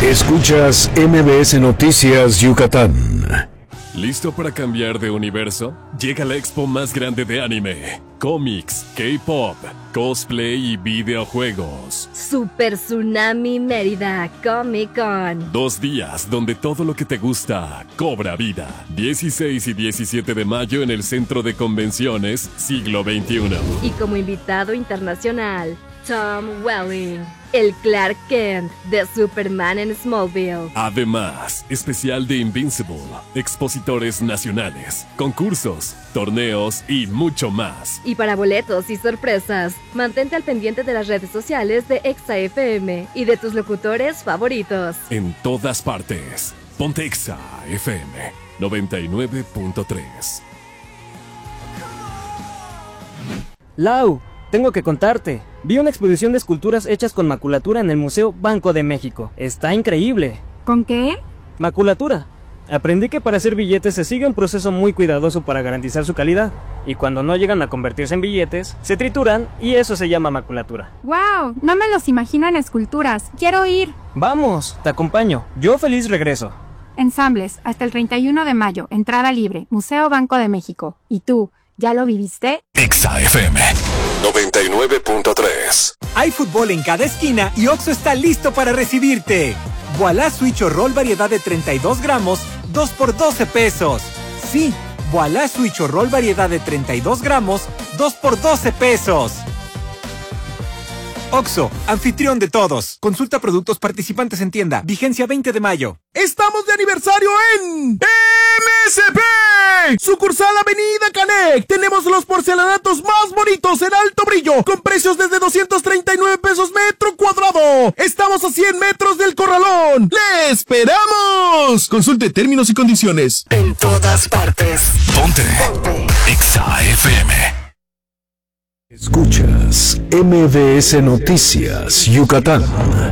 Escuchas MBS Noticias Yucatán. ¿Listo para cambiar de universo? Llega la expo más grande de anime, cómics, K-pop, cosplay y videojuegos. Super Tsunami Mérida Comic Con. 2 días donde todo lo que te gusta cobra vida. 16 y 17 de mayo en el Centro de Convenciones Siglo XXI. Y como invitado internacional, Tom Welling, el Clark Kent de Superman en Smallville. Además, especial de Invincible, expositores nacionales, concursos, torneos y mucho más. Y para boletos y sorpresas, mantente al pendiente de las redes sociales de Exa FM y de tus locutores favoritos. En todas partes, ponte Exa FM 99.3. Lau, tengo que contarte. Vi una exposición de esculturas hechas con maculatura en el Museo Banco de México. Está increíble. ¿Con qué? Maculatura. Aprendí que para hacer billetes se sigue un proceso muy cuidadoso para garantizar su calidad. Y cuando no llegan a convertirse en billetes, se trituran y eso se llama maculatura. ¡Wow! No me los imagino en esculturas. ¡Quiero ir! Vamos, te acompaño. Yo feliz regreso. Ensambles, hasta el 31 de mayo. Entrada libre. Museo Banco de México. ¿Y tú? ¿Ya lo viviste? Exa FM 99.3. Hay fútbol en cada esquina y Oxxo está listo para recibirte. Voilà Switch o Roll variedad de 32 gramos, 2 por 12 pesos. Sí, Voilà Switch o Roll variedad de 32 gramos, 2 por 12 pesos. Oxxo, anfitrión de todos. Consulta productos participantes en tienda. Vigencia 20 de mayo. ¡Estamos de aniversario en MSP! Sucursal Avenida Canec. Tenemos los porcelanatos más bonitos en alto brillo, con precios desde 239 pesos metro cuadrado. Estamos a 100 metros del Corralón. ¡Le esperamos! Consulte términos y condiciones. En todas partes. Ponte Exa FM. Escuchas MBS Noticias Yucatán.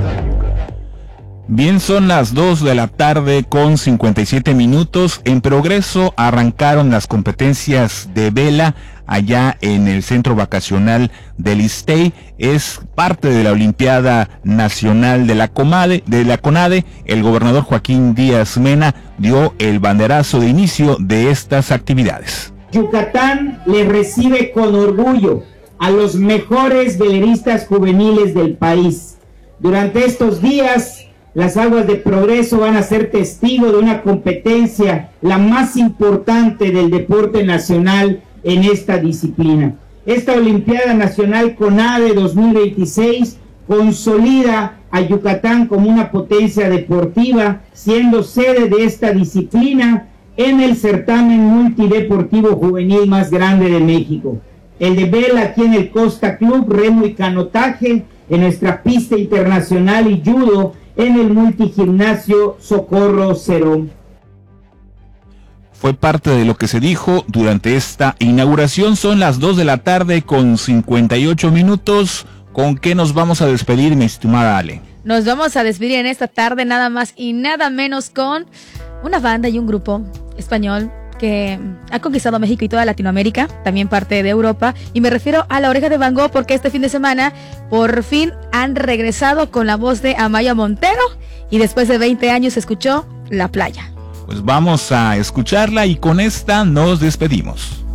Bien, son las 2 de la tarde con 57 minutos. En Progreso arrancaron las competencias de vela allá en el centro vacacional del Ixtey. Es parte de la Olimpiada Nacional de la CONADE. El gobernador Joaquín Díaz Mena dio el banderazo de inicio de estas actividades. Yucatán le recibe con orgullo a los mejores veleristas juveniles del país. Durante estos días, las aguas de Progreso van a ser testigo de una competencia, la más importante del deporte nacional en esta disciplina. Esta Olimpiada Nacional CONADE 2026 consolida a Yucatán como una potencia deportiva, siendo sede de esta disciplina en el certamen multideportivo juvenil más grande de México. El de vela aquí en el Costa Club, remo y canotaje en nuestra pista internacional y judo en el multigimnasio Socorro Cerón. Fue parte de lo que se dijo durante esta inauguración. Son las 2 de la tarde con 58 minutos. ¿Con qué nos vamos a despedir, mi estimada Ale? Nos vamos a despedir en esta tarde nada más y nada menos con una banda y un grupo español que ha conquistado México y toda Latinoamérica, también parte de Europa, y me refiero a La Oreja de Van Gogh, porque este fin de semana por fin han regresado con la voz de Amaya Montero y después de 20 años se escuchó La Playa. Pues vamos a escucharla y con esta nos despedimos.